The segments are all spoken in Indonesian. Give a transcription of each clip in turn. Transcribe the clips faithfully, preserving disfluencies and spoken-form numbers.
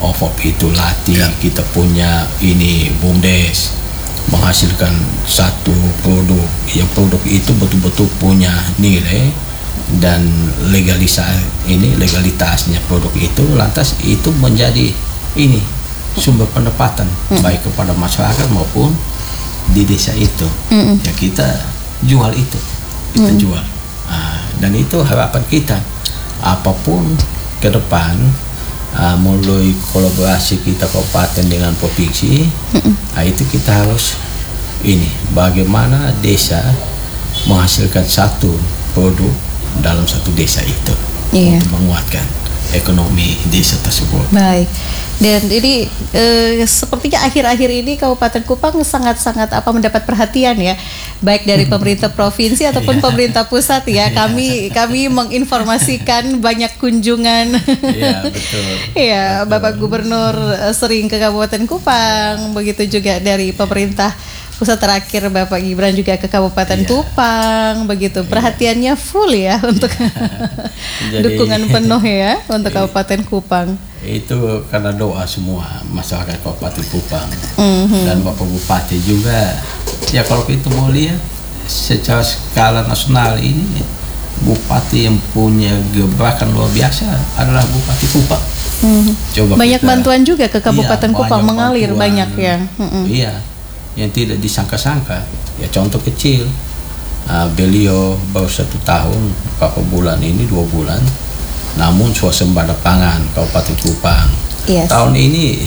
O F O P itu latih, Ya. kita punya ini BUMDes menghasilkan satu produk, yang produk itu betul-betul punya nilai dan legalisasi ini legalitasnya produk itu, lantas itu menjadi ini sumber pendapatan mm. baik kepada masyarakat maupun di desa itu. Mm. Ya kita jual itu, kita mm. jual. Nah, dan itu harapan kita apapun ke depan. Uh, melalui kolaborasi kita kabupaten dengan provinsi, mm-mm. nah, itu kita harus ini bagaimana desa menghasilkan satu produk dalam satu desa itu, yeah. untuk menguatkan ekonomi desa tersebut. Baik. Dan ini eh, sepertinya akhir-akhir ini Kabupaten Kupang sangat-sangat apa mendapat perhatian ya, baik dari pemerintah provinsi ataupun yeah. pemerintah pusat ya. Kami kami menginformasikan banyak kunjungan. Iya, betul. Iya, Bapak Gubernur sering ke Kabupaten Kupang, begitu juga dari pemerintah pusat terakhir Bapak Gibran juga ke Kabupaten yeah. Kupang, begitu. Perhatiannya full ya untuk Jadi, dukungan penuh ya untuk Kabupaten Kupang. Itu karena doa semua masyarakat Kabupaten Kupang, mm-hmm. dan Bapak Bupati juga. Ya kalau kita mau lihat secara skala nasional ini, Bupati yang punya gebrakan luar biasa adalah Bupati Kupang. Mm-hmm. Coba banyak kita, bantuan juga ke Kabupaten iya, Kupang, mengalir bantuan, banyak ya. Mm-hmm. Iya, yang tidak disangka-sangka. Ya contoh kecil, uh, beliau baru satu tahun, beberapa bulan ini dua bulan. Namun swasembada pangan Kabupaten Kupang yes. tahun ini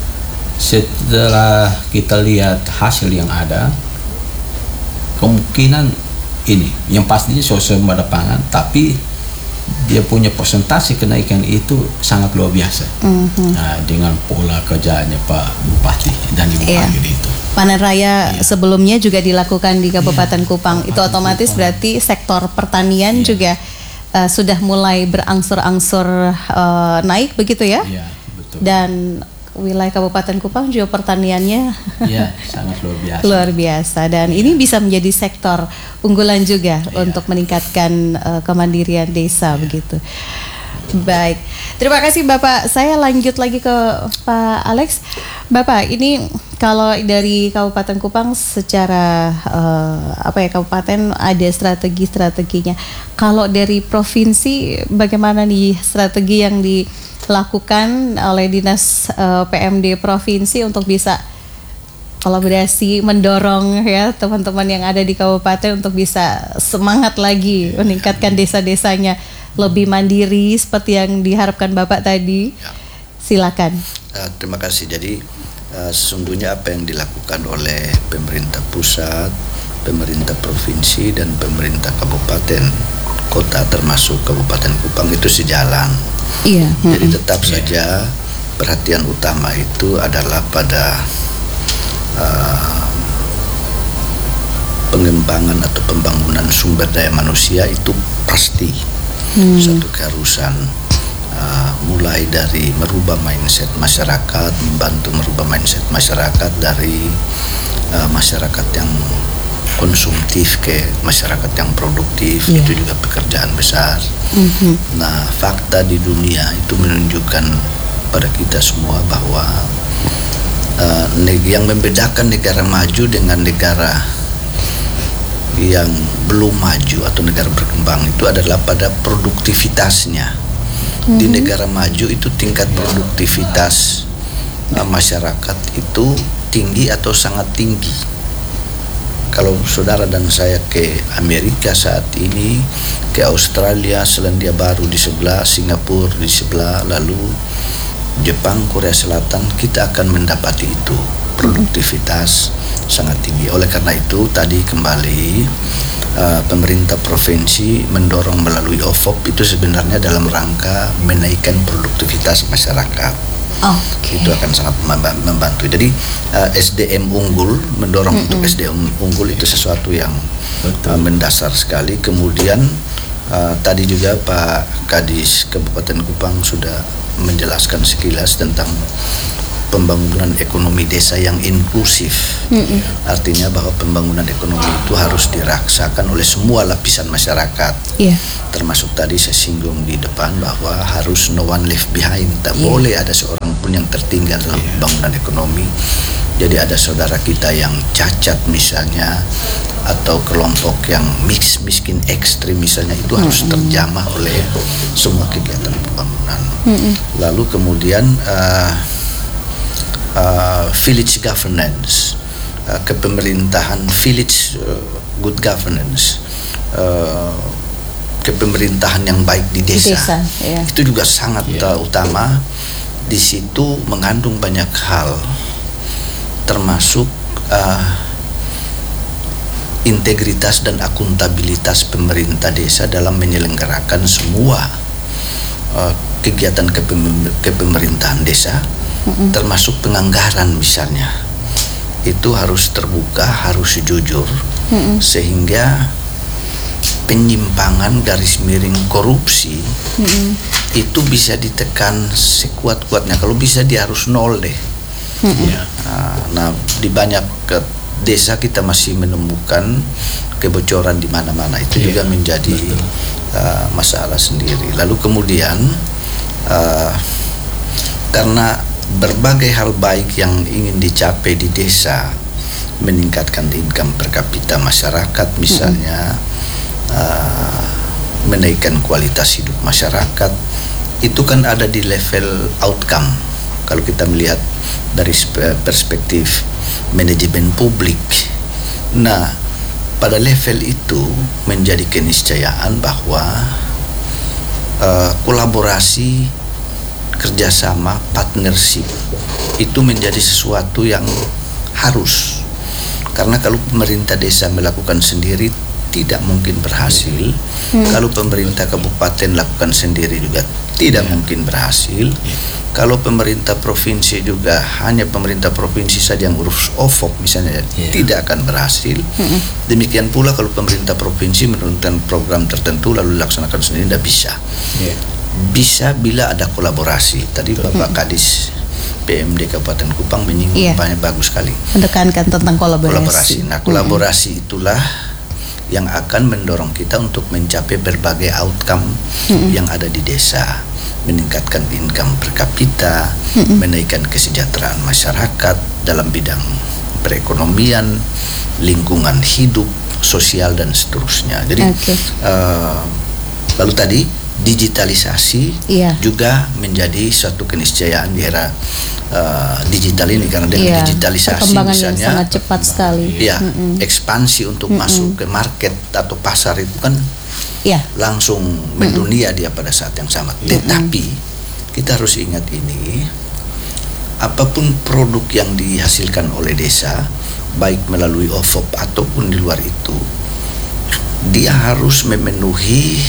setelah kita lihat hasil yang ada, kemungkinan ini yang pastinya swasembada pangan, tapi dia punya persentase kenaikan itu sangat luar biasa. Mm-hmm. Nah, dengan pola kerjanya Pak Bupati dan Ibu yeah. Panggil itu. Panen raya yeah. sebelumnya juga dilakukan di Kabupaten yeah. Kupang. Kabupaten itu otomatis Kupang. Berarti sektor pertanian yeah. juga Uh, sudah mulai berangsur-angsur uh, naik begitu ya? Iya, betul. Dan wilayah Kabupaten Kupang juga pertaniannya iya, sangat luar biasa. Luar biasa dan iya. ini bisa menjadi sektor unggulan juga iya. untuk meningkatkan uh, kemandirian desa iya. begitu. Baik, terima kasih Bapak. Saya lanjut lagi ke Pak Alex. Bapak, ini kalau dari Kabupaten Kupang secara uh, apa ya kabupaten ada strategi-strateginya. Kalau dari provinsi bagaimana nih strategi yang dilakukan oleh Dinas uh, P M D provinsi untuk bisa kolaborasi mendorong ya teman-teman yang ada di kabupaten untuk bisa semangat lagi meningkatkan desa-desanya lebih mandiri seperti yang diharapkan Bapak tadi. Ya. Silakan. Uh, terima kasih. Jadi uh, sesungguhnya apa yang dilakukan oleh pemerintah pusat, pemerintah provinsi dan pemerintah kabupaten kota termasuk Kabupaten Kupang itu sejalan. Iya. Jadi tetap iya. saja perhatian utama itu adalah pada uh, pengembangan atau pembangunan sumber daya manusia itu pasti. Hmm. Satu keharusan uh, mulai dari merubah mindset masyarakat, membantu merubah mindset masyarakat dari uh, masyarakat yang konsumtif ke masyarakat yang produktif, yeah. itu juga pekerjaan besar. Mm-hmm. Nah, fakta di dunia itu menunjukkan pada kita semua bahwa uh, yang membedakan negara maju dengan negara yang belum maju atau negara berkembang itu adalah pada produktivitasnya. Mm-hmm. Di negara maju itu tingkat produktivitas uh, masyarakat itu tinggi atau sangat tinggi. Kalau saudara dan saya ke Amerika saat ini, ke Australia, Selandia Baru di sebelah, Singapura di sebelah, lalu Jepang, Korea Selatan, kita akan mendapati itu produktivitas sangat tinggi. Oleh karena itu tadi kembali uh, pemerintah provinsi mendorong melalui O F O P itu sebenarnya dalam rangka menaikkan produktivitas masyarakat. Okay. Itu akan sangat membantu. Jadi uh, S D M unggul, mendorong mm-hmm. untuk S D M unggul itu sesuatu yang uh, mendasar sekali. Kemudian uh, tadi juga Pak Kadis Kabupaten Kupang sudah menjelaskan sekilas tentang pembangunan ekonomi desa yang inklusif. Mm-hmm. Artinya bahwa pembangunan ekonomi itu harus dirasakan oleh semua lapisan masyarakat. Yeah. Termasuk tadi saya singgung di depan bahwa harus no one left behind. Tak yeah. boleh ada seorang pun ataupun yang tertinggal dalam pembangunan ekonomi. Jadi ada saudara kita yang cacat misalnya, atau kelompok yang mix miskin ekstrim misalnya, itu harus terjamah oleh semua kegiatan pembangunan. Lalu kemudian uh, uh, village governance, uh, kepemerintahan village, uh, good governance, uh, kepemerintahan yang baik di desa, di desa yeah. Itu juga sangat yeah. uh, utama. Di situ mengandung banyak hal, termasuk uh, integritas dan akuntabilitas pemerintah desa dalam menyelenggarakan semua uh, kegiatan kepem- kepemerintahan desa, mm-hmm. termasuk penganggaran misalnya. Itu harus terbuka, harus jujur, mm-hmm. sehingga penyimpangan garis miring korupsi, mm-hmm. itu bisa ditekan sekuat-kuatnya. Kalau bisa dia harus nol deh. Mm-hmm. Ya. Nah, di banyak ke desa kita masih menemukan kebocoran di mana-mana. Itu yeah. juga menjadi uh, masalah sendiri. Lalu kemudian uh, karena berbagai hal baik yang ingin dicapai di desa, meningkatkan income per kapita masyarakat misalnya, mm-hmm. uh, menaikkan kualitas hidup masyarakat, itu kan ada di level outcome. Kalau kita melihat dari perspektif manajemen publik, nah pada level itu menjadi keniscayaan bahwa uh, kolaborasi, kerjasama, partnership itu menjadi sesuatu yang harus. Karena kalau pemerintah desa melakukan sendiri tidak mungkin berhasil. Hmm. Kalau pemerintah kabupaten lakukan sendiri juga tidak yeah. mungkin berhasil. Yeah. Kalau pemerintah provinsi juga hanya pemerintah provinsi saja yang urus O F O P misalnya, yeah. tidak akan berhasil. Hmm. Demikian pula kalau pemerintah provinsi menurunkan program tertentu lalu dilaksanakan sendiri, tidak bisa. Yeah. Bisa bila ada kolaborasi. Tadi Bapak hmm. Kadis P M D Kabupaten Kupang menyinggung yeah. banyak bagus sekali. Menekankan tentang kolaborasi. kolaborasi. Nah, kolaborasi hmm. itulah yang akan mendorong kita untuk mencapai berbagai outcome mm-hmm. yang ada di desa, meningkatkan income per kapita, mm-hmm. menaikkan kesejahteraan masyarakat dalam bidang perekonomian, lingkungan hidup, sosial dan seterusnya. Jadi okay. uh, lalu tadi digitalisasi yeah. juga menjadi suatu keniscayaan di era uh, digital ini, karena dengan yeah. digitalisasi misalnya sangat cepat sekali. Ya, mm-mm. ekspansi untuk mm-mm. masuk ke market atau pasar itu kan yeah. langsung mendunia mm-mm. dia pada saat yang sama. Mm-mm. Tetapi kita harus ingat ini, apapun produk yang dihasilkan oleh desa, baik melalui O F O P ataupun di luar itu, dia harus memenuhi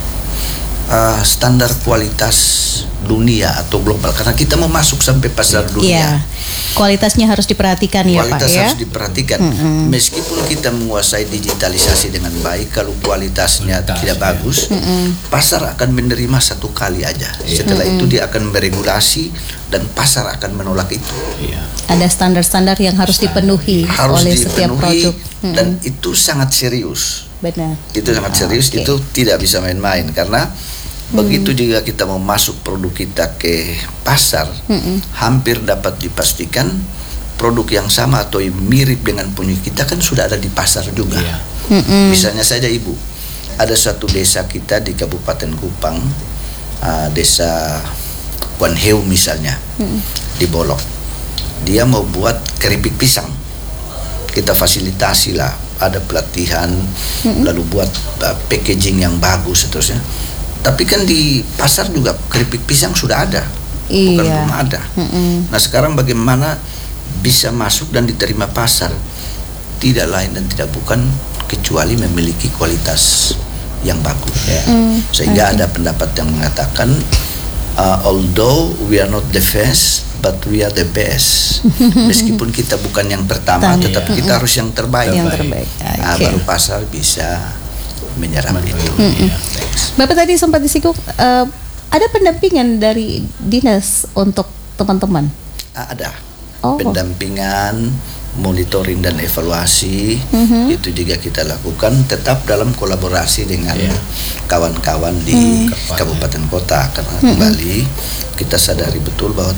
Uh, standar kualitas dunia atau global, karena kita mau masuk sampai pasar dunia. Yeah. Kualitasnya harus diperhatikan ya Pak ya. Kualitas harus diperhatikan. Mm-hmm. Meskipun kita menguasai digitalisasi dengan baik, kalau kualitasnya Kualitas, tidak ya. bagus, mm-hmm. pasar akan menerima satu kali aja. Yeah. Setelah mm-hmm. itu dia akan meregulasi dan pasar akan menolak itu. Yeah. Ada standar-standar yang harus dipenuhi harus oleh dipenuhi, setiap produk. Mm-hmm. Dan itu sangat serius. Benar. Itu sangat serius. Okay. Itu tidak bisa main-main, karena begitu hmm. juga kita mau masuk produk kita ke pasar, hmm. hampir dapat dipastikan produk yang sama atau mirip dengan punya kita kan sudah ada di pasar juga. Yeah. Hmm. Misalnya saja Ibu, ada satu desa kita di Kabupaten Kupang, uh, desa Wanheu misalnya, hmm. di Bolok. Dia mau buat keripik pisang, kita fasilitasi lah, ada pelatihan, hmm. lalu buat uh, packaging yang bagus seterusnya. Tapi kan di pasar juga keripik pisang sudah ada, iya. bukan belum ada. Mm-mm. Nah sekarang bagaimana bisa masuk dan diterima pasar? Tidak lain dan tidak bukan kecuali memiliki kualitas yang bagus. Ya. Mm, Sehingga okay. ada pendapat yang mengatakan, uh, although we are not the best, but we are the best. Meskipun kita bukan yang pertama, Tanya. tetapi kita harus yang terbaik. Yang terbaik. Okay. Nah, baru pasar bisa menyerap itu. Mm-hmm. Ya, Bapak tadi sempat disinggung uh, ada pendampingan dari dinas untuk teman-teman. Ada oh. pendampingan, monitoring dan evaluasi, mm-hmm. itu juga kita lakukan tetap dalam kolaborasi dengan yeah. kawan-kawan di mm. kabupaten kota, karena mm-hmm. kembali kita sadari betul bahwa tidak mungkin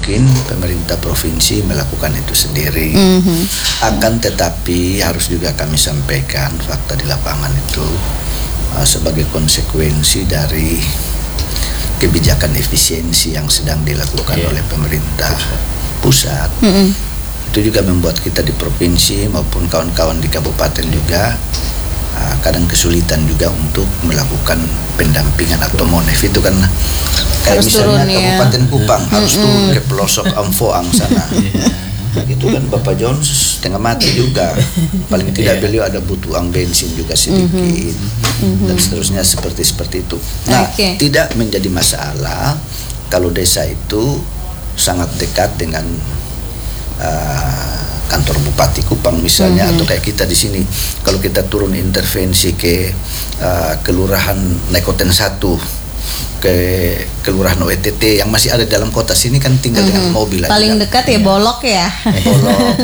mungkin pemerintah provinsi melakukan itu sendiri. Mhm. Akan tetapi harus juga kami sampaikan fakta di lapangan itu uh, sebagai konsekuensi dari kebijakan efisiensi yang sedang dilakukan Yeah. oleh pemerintah pusat. Mhm. Itu juga membuat kita di provinsi maupun kawan-kawan di kabupaten juga uh, kadang kesulitan juga untuk melakukan pendampingan atau monef. Itu kan kayak Harus misalnya turun, ya. Kabupaten Kupang harus turun ke pelosok Amfoang sana. Itu kan Bapak Jones setengah mati juga. Paling tidak Iya. beliau ada butuh uang bensin juga sedikit dan seterusnya seperti seperti itu. Nah, Oke. tidak menjadi masalah kalau desa itu sangat dekat dengan uh, kantor Bupati Kupang misalnya, atau kayak kita di sini kalau kita turun intervensi ke uh, kelurahan Nekoten satu, ke kelurahan O E T T yang masih ada dalam kota sini kan tinggal dengan mobil aja. Paling dekat ya Bolok ya. Bolok.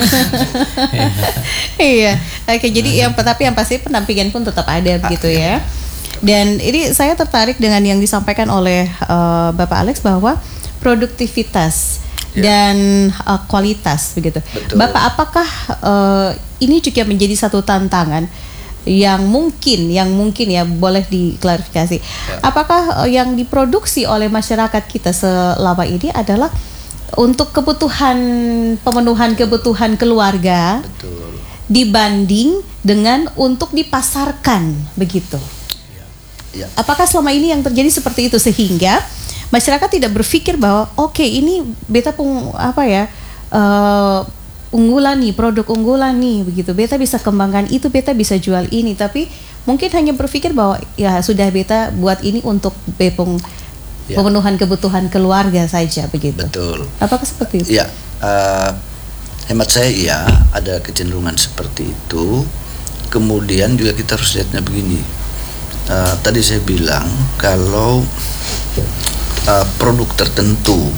Iya. Oke, jadi yang tapi yang pasti pendampingan pun tetap ada begitu ya. Dan ini saya tertarik dengan yang disampaikan oleh eh, Bapak Alex bahwa produktivitas Ya. dan eh, kualitas begitu. Betul. Bapak, apakah eh, ini juga menjadi satu tantangan yang mungkin yang mungkin ya boleh diklarifikasi. Apakah eh, yang diproduksi oleh masyarakat kita selama ini adalah untuk kebutuhan pemenuhan kebutuhan keluarga Betul. dibanding dengan untuk dipasarkan begitu? Ya. Apakah selama ini yang terjadi seperti itu sehingga masyarakat tidak berpikir bahwa oke okay, ini beta pun apa ya uh, unggulan nih, produk unggulan nih begitu, beta bisa kembangkan itu, beta bisa jual ini, tapi mungkin hanya berpikir bahwa ya sudah beta buat ini untuk bepung Ya. pemenuhan kebutuhan keluarga saja begitu. Betul. Apakah seperti itu? Ya, uh, hemat saya iya ada kecenderungan seperti itu. Kemudian juga kita harus lihatnya begini. Uh, tadi saya bilang kalau uh, produk tertentu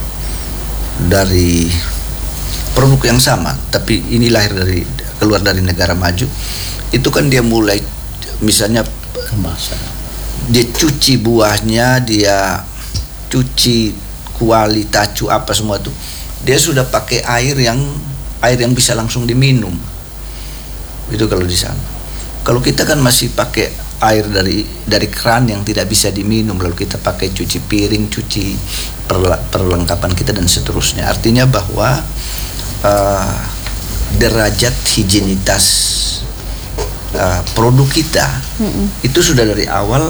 dari produk yang sama, tapi ini lahir dari keluar dari negara maju, itu kan dia mulai misalnya Kemasan. dia cuci buahnya, dia cuci kualitas cu apa semua itu, dia sudah pakai air yang air yang bisa langsung diminum. Itu kalau di sana. Kalau kita kan masih pakai air dari dari keran yang tidak bisa diminum, lalu kita pakai cuci piring, cuci perla, perlengkapan kita dan seterusnya. Artinya bahwa uh, derajat higienitas uh, produk kita Mm-mm. itu sudah dari awal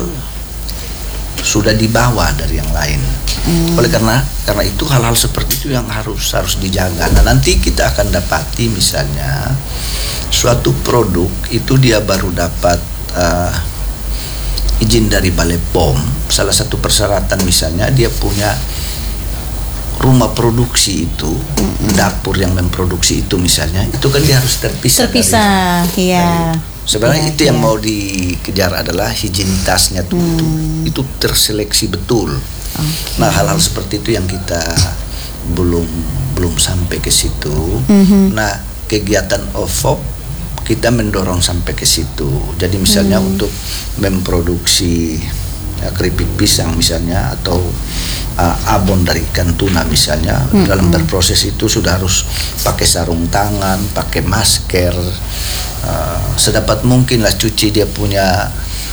sudah di bawah dari yang lain. Mm. Oleh karena karena itu hal-hal seperti itu yang harus harus dijaga. Nah, nanti kita akan dapati misalnya suatu produk itu dia baru dapat uh, izin dari Balai P O M. Salah satu persyaratan misalnya dia punya rumah produksi itu, mm-hmm. dapur yang memproduksi itu misalnya, itu kan dia harus terpisah. Terpisah, dari, ya. dari- Sebenarnya Ya, itu yang ya. mau dikejar adalah higienitasnya tuh, Hmm. itu terseleksi betul. Oke. Nah, hal-hal seperti itu yang kita belum belum sampai ke situ. Mhm. Nah, kegiatan O F O P kita mendorong sampai ke situ. Jadi misalnya Hmm. untuk memproduksi ya, keripik pisang misalnya atau uh, abon dari ikan tuna misalnya, Hmm. dalam berproses itu sudah harus pakai sarung tangan, pakai masker, uh, sedapat mungkin lah cuci dia punya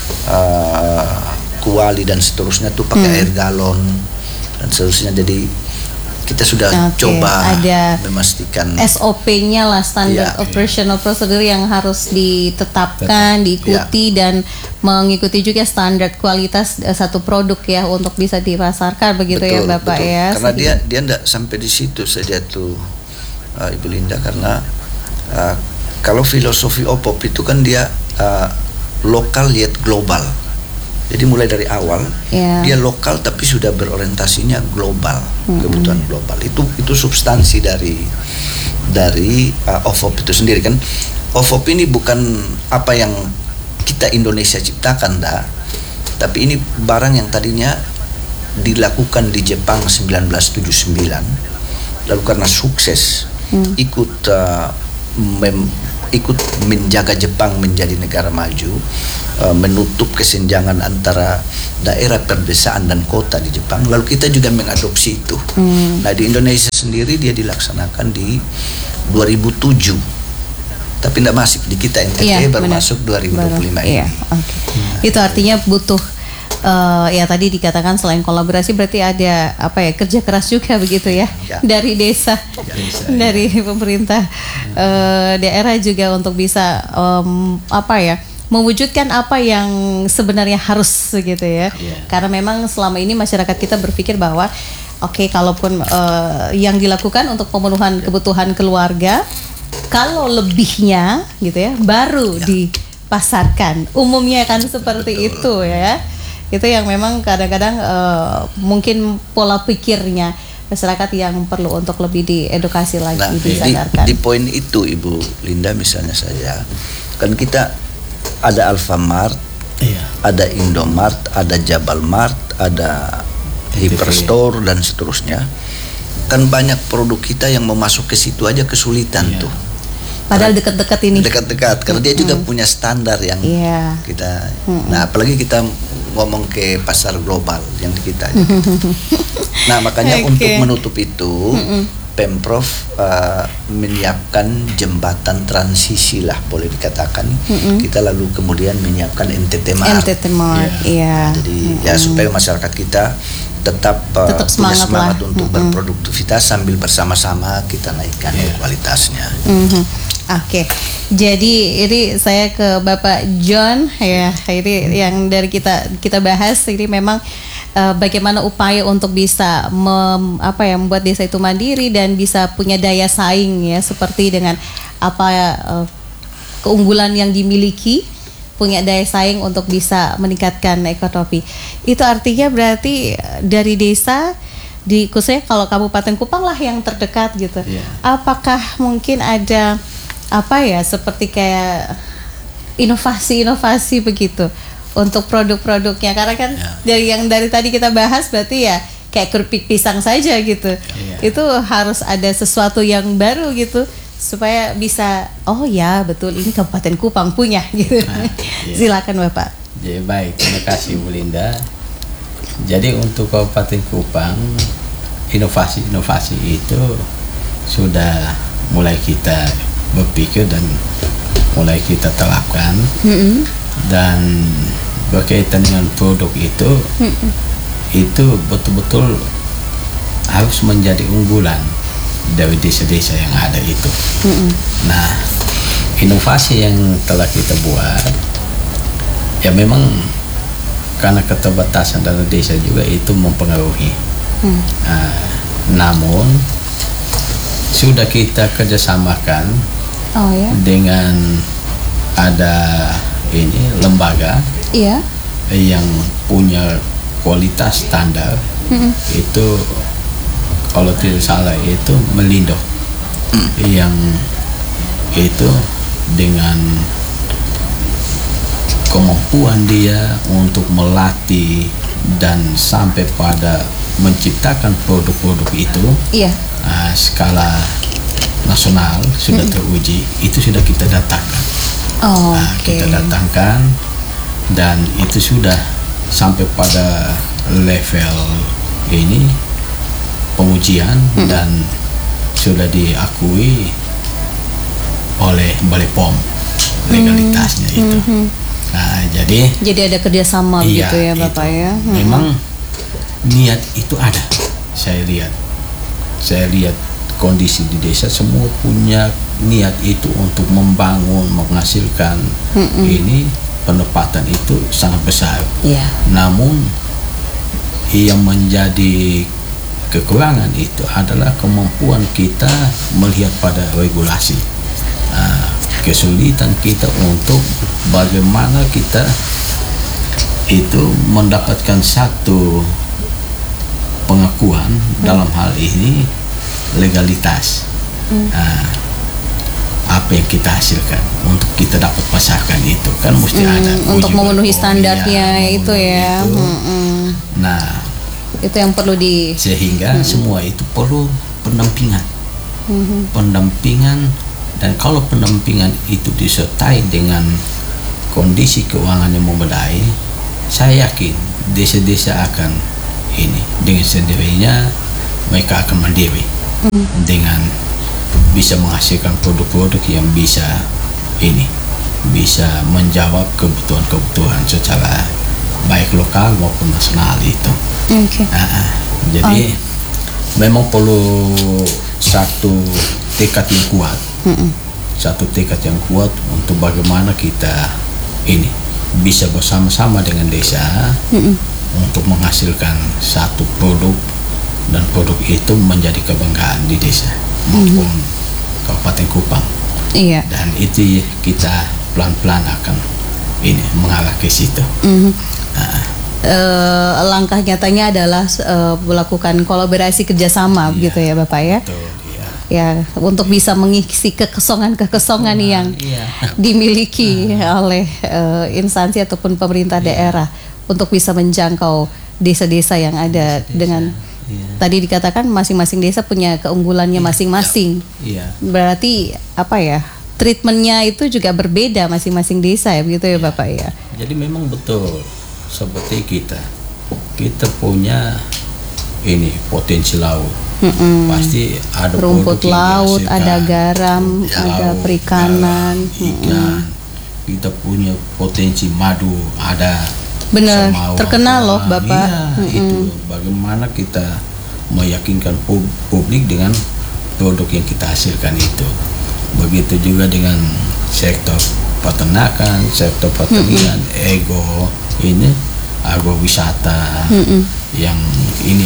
uh, kuali dan seterusnya tuh pakai Hmm. air galon dan seterusnya. Jadi kita sudah Oke, coba ada memastikan S O P-nya lah, standar Ya. operational procedure yang harus ditetapkan, diikuti dan mengikuti juga standar kualitas eh, satu produk ya untuk bisa dipasarkan begitu ya Bapak betul. ya. Karena dia Sehingga- dia enggak sampai di situ saja tuh uh, Ibu Linda, karena uh, kalau filosofi O P O P itu kan dia uh, lokal yet global. Jadi mulai dari awal Ya. dia lokal tapi sudah berorientasinya global, Mm-mm. kebutuhan global. Itu itu substansi dari dari uh, O F O P itu sendiri kan. O F O P ini bukan apa yang kita Indonesia ciptakan dah, tapi ini barang yang tadinya dilakukan di Jepang sembilan belas tujuh puluh sembilan, lalu karena sukses Hmm. ikut uh, mem- ikut menjaga Jepang menjadi negara maju, uh, menutup kesenjangan antara daerah perdesaan dan kota di Jepang. Lalu kita juga mengadopsi itu. Hmm. Nah, di Indonesia sendiri dia dilaksanakan di dua ribu tujuh, tapi tidak masif di kita. N T T iya, baru benar. Masuk dua ribu dua puluh lima iya, ini. Okay. Nah, itu artinya butuh uh, ya tadi dikatakan selain kolaborasi berarti ada apa ya, kerja keras juga begitu ya, ya. Dari desa, ya, desa dari ya. Pemerintah uh, daerah juga untuk bisa um, apa ya, mewujudkan apa yang sebenarnya harus gitu ya. Yeah. Karena memang selama ini masyarakat kita berpikir bahwa oke, okay, kalaupun uh, yang dilakukan untuk pemenuhan kebutuhan keluarga, kalau lebihnya gitu ya baru yeah. dipasarkan. Umumnya kan seperti Betul. Itu ya. Itu yang memang kadang-kadang uh, mungkin pola pikirnya masyarakat yang perlu untuk lebih diedukasi lagi, nah, disadarkan. Di, di poin itu Ibu Linda misalnya saja, kan kita ada Alfamart, iya. ada Indomart, ada Jabalmart, ada Hyperstore dan seterusnya. Kan banyak produk kita yang mau masuk ke situ aja kesulitan iya. tuh. Padahal dekat-dekat ini. Dekat-dekat, karena dia juga mm. punya standar yang iya. kita. Mm-mm. Nah, apalagi kita ngomong ke pasar global yang di kita. Nah, makanya okay. untuk menutup itu. Mm-mm. Pemprov uh, menyiapkan jembatan transisi lah boleh dikatakan. Mm-hmm. Kita lalu kemudian menyiapkan N T T Mart. N T T Mart, iya. Yeah. Nah, jadi mm-hmm. ya supaya masyarakat kita tetap, uh, tetap semangat, punya semangat lah. Untuk mm-hmm. berproduktivitas sambil bersama-sama kita naikkan yeah. kualitasnya. Mm-hmm. Oke, okay. Jadi ini saya ke Bapak John ya. Ini yang dari kita kita bahas ini memang Uh, bagaimana upaya untuk bisa mem, apa ya, membuat desa itu mandiri dan bisa punya daya saing ya, seperti dengan apa uh, keunggulan yang dimiliki, punya daya saing untuk bisa meningkatkan ekonomi. Itu artinya berarti dari desa di khususnya kalau Kabupaten Kupang lah yang terdekat gitu. Yeah. Apakah mungkin ada apa ya, seperti kayak inovasi-inovasi begitu untuk produk-produknya, karena kan ya. Dari yang dari tadi kita bahas berarti ya kayak keripik pisang saja gitu ya. Itu harus ada sesuatu yang baru gitu supaya bisa oh ya betul ini Kabupaten Kupang punya gitu. Nah, ya. Silakan Bapak. Ya, baik, terima kasih Bu Linda. Jadi untuk Kabupaten Kupang inovasi-inovasi itu sudah mulai kita berpikir dan mulai kita terapkan. Mm-hmm. Dan berkaitan dengan produk itu mm-mm. itu betul-betul harus menjadi unggulan dari desa-desa yang ada itu. Mm-mm. Nah, inovasi yang telah kita buat ya memang karena keterbatasan dari desa juga itu mempengaruhi. Mm. Nah, namun sudah kita kerjasamakan oh, ya? Dengan ada ini lembaga iya. yang punya kualitas standar. Mm-hmm. Itu kalau tidak salah itu Melindo mm. yang itu dengan kemampuan dia untuk melatih dan sampai pada menciptakan produk-produk itu iya. uh, skala nasional sudah mm-hmm. teruji, itu sudah kita datangkan. Oh, nah, okay. Kita datangkan dan itu sudah sampai pada level ini pengujian hmm. dan sudah diakui oleh Balai P O M legalitasnya hmm. itu. Hmm. Nah, jadi jadi ada kerjasama iya, gitu ya Bapak itu. Ya. Hmm. Memang niat itu ada. Saya lihat, saya lihat kondisi di desa semua punya niat itu untuk membangun, menghasilkan mm-mm. ini pendapatan itu sangat besar. Yeah. Namun yang menjadi kekurangan itu adalah kemampuan kita melihat pada regulasi. Nah, kesulitan kita untuk bagaimana kita itu mendapatkan satu pengakuan mm. dalam hal ini legalitas. Mm. Nah, apa yang kita hasilkan untuk kita dapat pasarkan itu kan mesti hmm, ada untuk memenuhi standarnya ya, itu ya itu. Hmm, hmm. Nah itu yang perlu di sehingga hmm. semua itu perlu pendampingan hmm. pendampingan Dan kalau pendampingan itu disertai dengan kondisi keuangan yang memadai, saya yakin desa-desa akan ini dengan sendirinya mereka akan mandiri hmm. dengan bisa menghasilkan produk-produk yang bisa ini bisa menjawab kebutuhan-kebutuhan secara baik lokal maupun nasional itu. Okay. Uh, jadi oh. memang perlu satu tekad yang kuat, mm-mm. satu tekad yang kuat untuk bagaimana kita ini bisa bersama-sama dengan desa mm-mm. untuk menghasilkan satu produk dan produk itu menjadi kebanggaan di desa maupun mm-hmm. Kabupaten Kupang. Iya. Dan itu kita pelan-pelan akan ini mengarah ke situ. Mm-hmm. Nah, Uh, langkah nyatanya adalah uh, melakukan kolaborasi kerjasama, iya, gitu ya Bapak ya. Betul, iya. Ya, untuk bisa mengisi kekosongan-kekosongan oh, yang iya. dimiliki uh. oleh uh, instansi ataupun pemerintah iya. daerah untuk bisa menjangkau desa-desa yang ada desa, dengan iya. tadi dikatakan masing-masing desa punya keunggulannya masing-masing. Iya. Berarti apa ya? Treatmentnya itu juga berbeda masing-masing desa ya, begitu ya, iya. Bapak ya. Jadi memang betul. Seperti kita, kita punya ini potensi laut, mm-mm. pasti ada rumput laut, ada garam, laut, ada perikanan, garam, ikan. Kita punya potensi madu, ada. Benar, terkenal loh Bapak. Iya, itu bagaimana kita meyakinkan publik dengan produk yang kita hasilkan itu. Begitu juga dengan sektor peternakan, sektor pertanian, mm-mm. ego. Ini agrowisata mm-mm. yang ini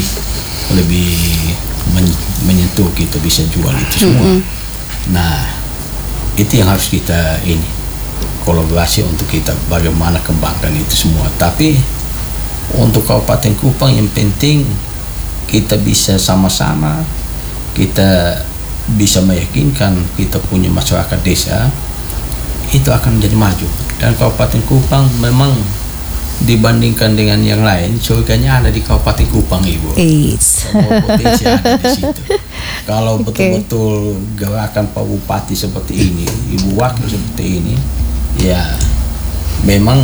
lebih men- menyentuh kita bisa jual itu semua. Mm-mm. Nah, itu yang harus kita ini kolaborasi untuk kita bagaimana kembangkan itu semua. Tapi untuk Kabupaten Kupang yang penting kita bisa sama-sama, kita bisa meyakinkan kita punya masyarakat desa itu akan menjadi maju. Dan Kabupaten Kupang memang dibandingkan dengan yang lain, surganya ada di Kabupaten Kupang, Ibu. Semua potensi ada di situ. Kalau okay. betul-betul gerakan Pak Bupati seperti ini, Ibu Wakil seperti ini, ya memang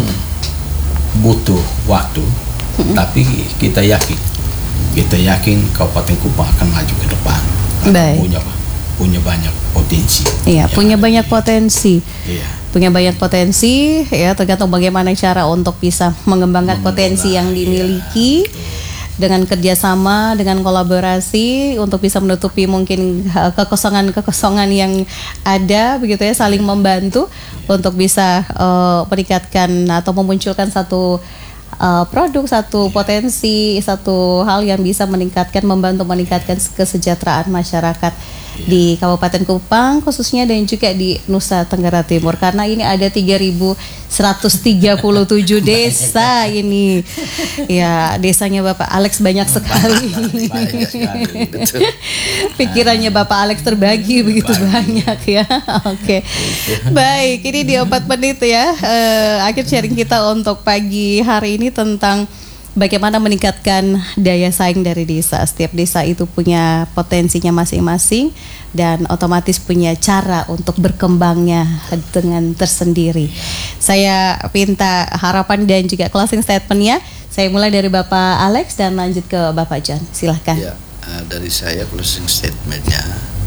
butuh waktu, mm-hmm. tapi kita yakin, kita yakin Kabupaten Kupang akan maju ke depan. Baik. Punya punya banyak potensi. Iya, punya banyak di, potensi. Iya. Punya banyak potensi, ya tergantung bagaimana cara untuk bisa mengembangkan Mengelola, potensi yang dimiliki iya, dengan kerjasama, dengan kolaborasi untuk bisa menutupi mungkin kekosongan-kekosongan yang ada, begitu ya, saling membantu iya. untuk bisa uh, meningkatkan atau memunculkan satu uh, produk, satu iya. potensi, satu hal yang bisa meningkatkan, membantu meningkatkan kesejahteraan masyarakat di Kabupaten Kupang khususnya dan juga di Nusa Tenggara Timur, karena ini ada tiga ribu seratus tiga puluh tujuh desa ini. Ya, desanya Bapak Alex banyak sekali. Banyak sekali, betul. Pikirannya Bapak Alex terbagi begitu banyak ya. Oke. Okay. Baik, ini di empat menit ya. Uh, akhir sharing kita untuk pagi hari ini tentang bagaimana meningkatkan daya saing dari desa. Setiap desa itu punya potensinya masing-masing dan otomatis punya cara untuk berkembangnya dengan tersendiri. Saya minta harapan dan juga closing statement-nya. Saya mulai dari Bapak Alex dan lanjut ke Bapak John. Silahkan. Ya, dari saya closing statement-nya,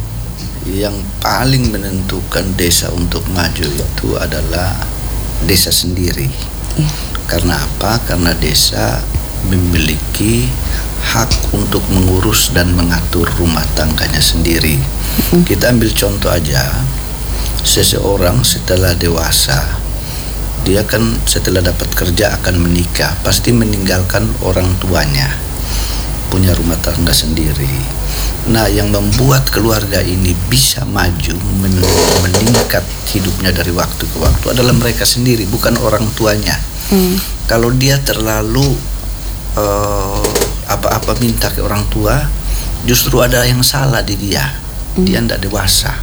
yang paling menentukan desa untuk maju itu adalah desa sendiri. Ya. Karena apa? Karena desa memiliki hak untuk mengurus dan mengatur rumah tangganya sendiri. Mm-hmm. Kita ambil contoh aja, seseorang setelah dewasa, dia kan setelah dapat kerja akan menikah, pasti meninggalkan orang tuanya, punya rumah tangga sendiri. Nah, yang membuat keluarga ini bisa maju, meningkat hidupnya dari waktu ke waktu adalah mereka sendiri, bukan orang tuanya. Hmm. Kalau dia terlalu uh, apa-apa minta ke orang tua, justru ada yang salah di dia. Hmm. Dia tidak dewasa.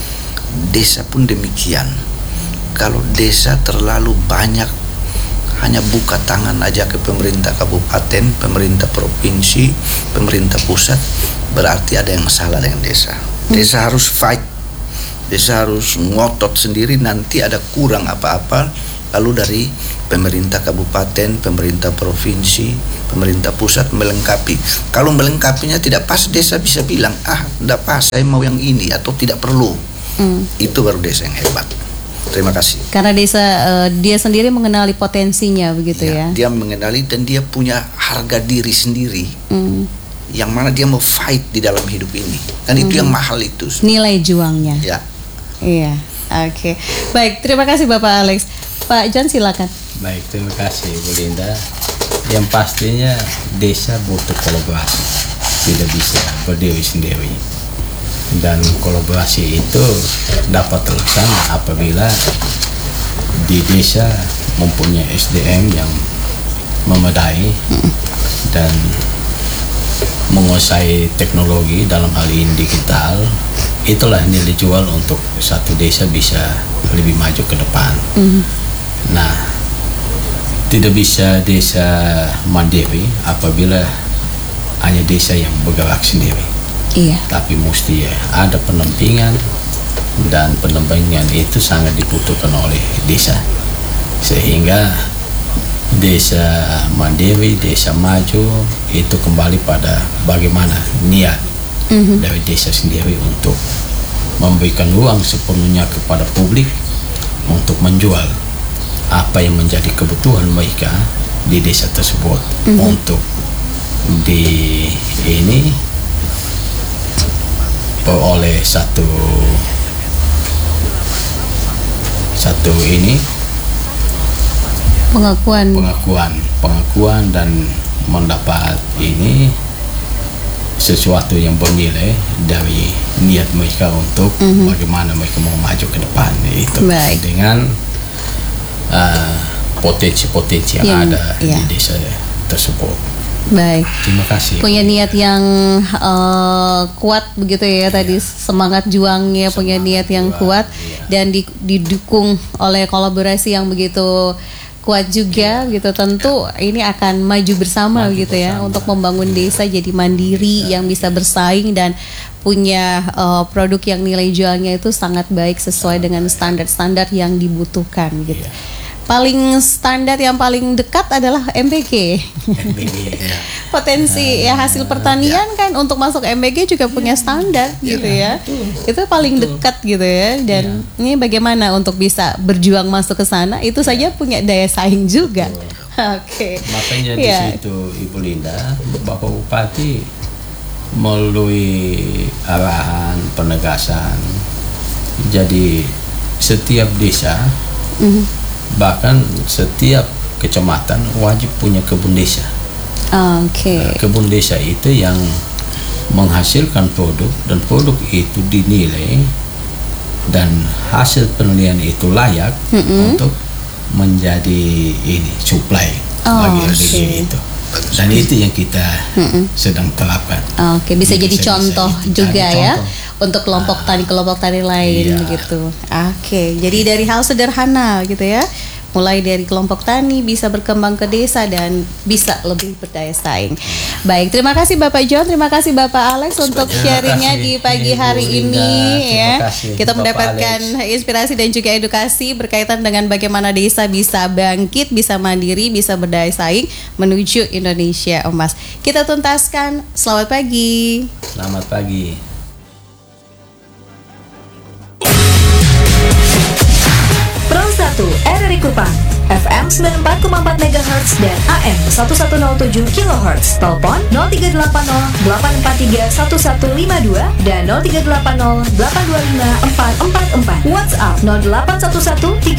Desa pun demikian. Kalau desa terlalu banyak hanya buka tangan aja ke pemerintah kabupaten, pemerintah provinsi, pemerintah pusat, berarti ada yang salah dengan desa. Desa harus fight Desa harus ngotot sendiri, nanti ada kurang apa-apa, lalu dari pemerintah kabupaten, pemerintah provinsi, pemerintah pusat melengkapi. Kalau melengkapinya tidak pas, desa bisa bilang, ah tidak pas, saya mau yang ini, atau tidak perlu. Hmm. Itu baru desa yang hebat. Terima kasih. Karena desa uh, dia sendiri mengenali potensinya begitu ya, ya. Dia mengenali dan dia punya harga diri sendiri. Hmm. Yang mana dia mau fight di dalam hidup ini. Kan hmm. itu yang mahal itu. Nilai juangnya. Ya. Iya, oke. Okay. Baik, terima kasih Bapak Alex. Pak John silakan. Baik, terima kasih Bu Linda. Yang pastinya desa butuh kolaborasi, tidak bisa berdiri sendiri. Dan kolaborasi itu dapat terlaksana apabila di desa mempunyai S D M yang memadai hmm. dan menguasai teknologi dalam hal ini digital. Itulah nilai jual untuk satu desa bisa lebih maju ke depan. Mm. Nah, tidak bisa desa mandiri apabila hanya desa yang bergerak sendiri. Iya. Tapi mesti ada pendampingan, dan pendampingan itu sangat dibutuhkan oleh desa. Sehingga desa mandiri, desa maju itu kembali pada bagaimana niat mm-hmm. dari desa sendiri untuk memberikan ruang sepenuhnya kepada publik untuk menjual apa yang menjadi kebutuhan mereka di desa tersebut mm-hmm. untuk di ini peroleh satu satu ini pengakuan pengakuan pengakuan dan mendapat ini sesuatu yang bernilai dari niat mereka untuk mm-hmm. bagaimana mereka mau maju ke depan itu. Baik. Dengan uh, potensi-potensi yang, yang ada iya. di desa tersebut. Baik. Terima kasih. Punya niat yang uh, kuat begitu ya, ya. Tadi semangat juangnya, semangat punya niat yang juang, kuat iya. dan di, didukung oleh kolaborasi yang begitu kuat juga ya. Gitu tentu ya. Ini akan maju bersama maju gitu bersama. Ya untuk membangun ya. Desa jadi mandiri ya. Yang bisa bersaing dan punya uh, produk yang nilai jualnya itu sangat baik sesuai dengan standar-standar yang dibutuhkan gitu. Ya. Paling standar yang paling dekat adalah M B G. M B G ya. Potensi uh, ya hasil pertanian ya. Kan untuk masuk M B G juga punya standar ya. Gitu ya. Betul. Itu paling betul. Dekat gitu ya. Dan ya. Ini bagaimana untuk bisa berjuang masuk ke sana itu ya. Saja punya daya saing juga. Oke. Okay. Makanya di ya. Situ Ibu Linda, Bapak Bupati melalui arahan penegasan. Jadi setiap desa mm-hmm. bahkan setiap kecamatan wajib punya kebun desa. Oke. Okay. Kebun desa itu yang menghasilkan produk dan produk itu dinilai dan hasil penilaian itu layak mm-hmm. untuk menjadi ini supply oh, bagi L D G okay. itu. Dan itu yang kita mm-mm. sedang terapkan. Oke, okay, bisa jadi, jadi contoh bisa juga ya contoh. Untuk kelompok ah, tani kelompok tani lain iya. Gitu. Oke, okay, jadi dari hal sederhana gitu ya. Mulai dari kelompok tani bisa berkembang ke desa dan bisa lebih berdaya saing. Baik, terima kasih Bapak John, terima kasih Bapak Alex untuk sharingnya di pagi hari Ibu ini Linda, ya. Kasih, kita Bapak mendapatkan Alex. Inspirasi dan juga edukasi berkaitan dengan bagaimana desa bisa bangkit, bisa mandiri, bisa berdaya saing menuju Indonesia Emas. Kita tuntaskan. Selamat pagi. Selamat pagi. Pro satu R R I Kupang F M sembilan puluh empat koma empat megahertz dan A M seribu seratus tujuh kilohertz. Telepon nol tiga delapan nol delapan empat tiga satu satu lima dua dan nol tiga delapan nol delapan dua lima empat empat empat. WhatsApp nol delapan satu satu tiga